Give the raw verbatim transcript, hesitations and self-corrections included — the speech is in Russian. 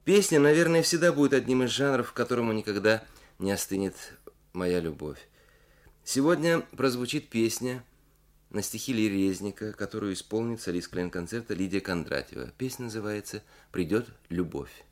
Песня, наверное, всегда будет одним из жанров, к которому никогда не остынет моя любовь. Сегодня прозвучит песня на стихи Ильи Резника, которую исполнит солист клейн-концерта Лидия Кондратьева. Песня называется «Придет любовь».